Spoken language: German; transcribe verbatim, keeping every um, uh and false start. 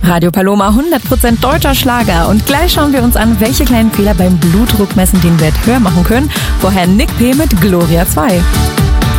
Radio Paloma, hundert Prozent deutscher Schlager. Und gleich schauen wir uns an, welche kleinen Fehler beim Blutdruckmessen den Wert höher machen können. Vorher Nick P. mit Gloria zwei.